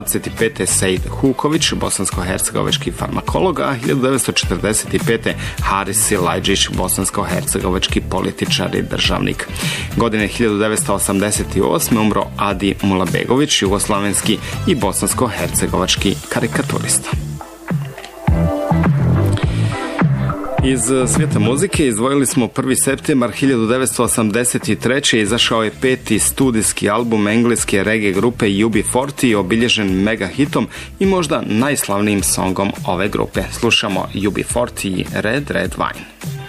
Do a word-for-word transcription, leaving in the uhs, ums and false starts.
hiljadu devetsto dvadeset pete. Sejid Huković, bosansko-hercegovački farmakolog, a hiljadu devetsto četrdeset pete. Haris Silajdžić, bosansko-hercegovački političar i državnik. Godine hiljadu devetsto osamdeset osme. umro Adi Mulabegović, jugoslavenski i bosansko-hercegovački karikaturista. Iz svijeta muzike izdvojili smo prvi septembar hiljadu devetsto osamdeset treće. Izašao je peti studijski album engleske reggae grupe U B četrdeset, obilježen mega hitom i možda najslavnijim songom ove grupe. Slušamo U B četrdeset i Red Red Wine.